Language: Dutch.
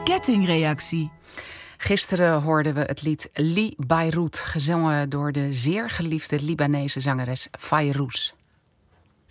kettingreactie. Gisteren hoorden we het lied Li Beirut, gezongen door de zeer geliefde Libanese zangeres Fayrouz.